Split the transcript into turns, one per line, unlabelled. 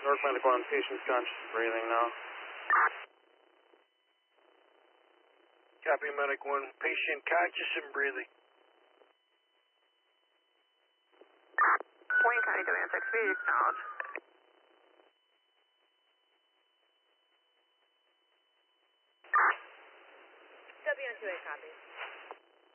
North Medical on patient's conscious breathing now.
Copy, Medic 1. Patient conscious and breathing.
Wayne County Demand 6, be acknowledged.
WN2A copy.